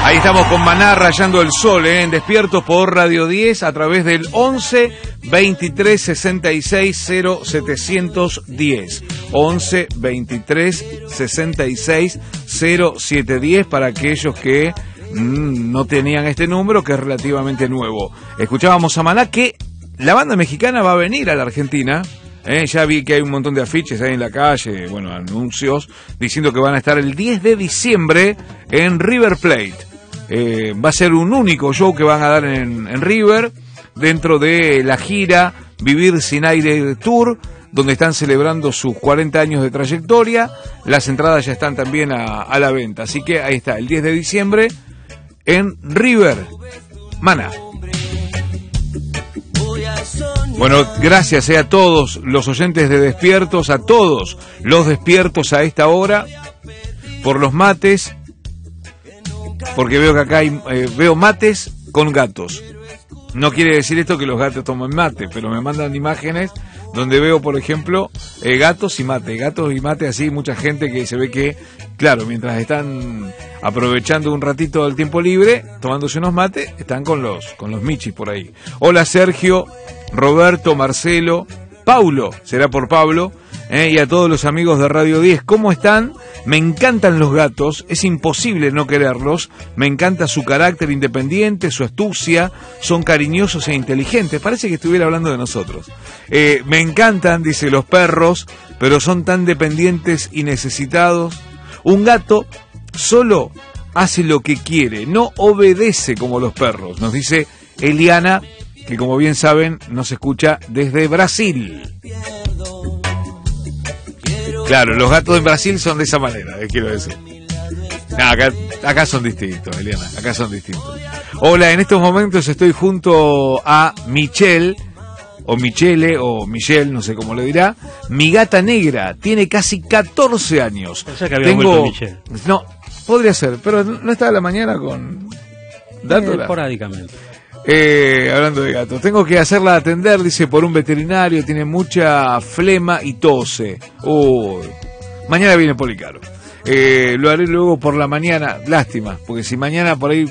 Ahí estamos con Maná rayando el sol, en Despiertos por Radio 10 a través del 11 23 66 0710. 11 23 66 0710 para aquellos que no tenían este número, que es relativamente nuevo. Escuchábamos a Maná, que la banda mexicana va a venir a la Argentina. Ya vi que hay un montón de afiches ahí en la calle, bueno, anuncios, diciendo que van a estar el 10 de diciembre en River Plate. Va a ser un único show que van a dar en River, dentro de la gira Vivir Sin Aire Tour, donde están celebrando sus 40 años de trayectoria. Las entradas ya están también a la venta, así que ahí está, el 10 de diciembre en River. Maná. Bueno, gracias a todos los oyentes de Despiertos, a todos los despiertos a esta hora, por los mates, porque veo que acá hay, veo mates con gatos. No quiere decir esto que los gatos tomen mate, pero me mandan imágenes donde veo, por ejemplo, gatos y mate, así, mucha gente que se ve que, claro, mientras están aprovechando un ratito del tiempo libre, tomándose unos mates, están con los michis por ahí. Hola Sergio, Roberto, Marcelo, Paulo, será por Pablo, y a todos los amigos de Radio 10, ¿cómo están? Me encantan los gatos, es imposible no quererlos, me encanta su carácter independiente, su astucia, son cariñosos e inteligentes, parece que estuviera hablando de nosotros. Me encantan, dice, los perros, pero son tan dependientes y necesitados. Un gato solo hace lo que quiere, no obedece como los perros, nos dice Eliana, que como bien saben nos escucha desde Brasil. Claro, los gatos en Brasil son de esa manera, quiero decir. Acá son distintos, Eliana, acá son distintos. Hola, en estos momentos estoy junto a Michelle, o Michele, o Michelle, no sé cómo le dirá. Mi gata negra, tiene casi 14 años. O sea que había vuelto Michelle. No, podría ser, pero no estaba a la mañana con... dándola. Esporádicamente. Hablando de gatos, tengo que hacerla atender, dice, por un veterinario, tiene mucha flema y tose. Mañana viene Policaro. Lo haré luego por la mañana, lástima, porque si mañana por ahí